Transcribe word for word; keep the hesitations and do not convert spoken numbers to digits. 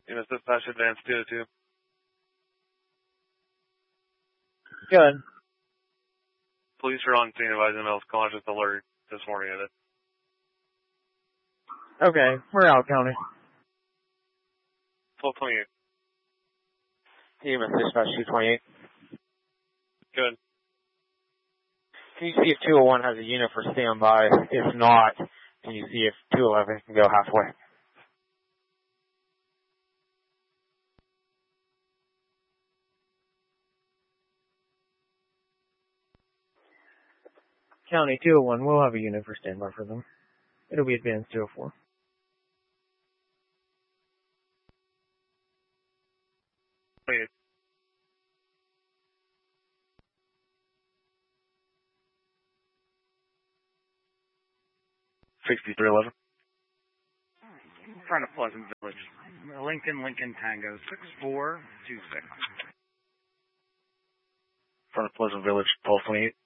Unit dispatch advance two oh two. Good. Police are on scene advising Mills conscious alert this morning at it. Okay, we're out, County. twelve twenty-eight. Unit dispatch two twenty-eight. Good. Can you see if two oh one has a unit for standby? If not, can you see if two eleven can go halfway? County two oh one, we'll have a unit for standby for them. It'll be advanced two oh four. Wait. sixty-three eleven. In front of Pleasant Village. Lincoln, Lincoln Tango, six four two six. Front of Pleasant Village, twelve twenty-eight.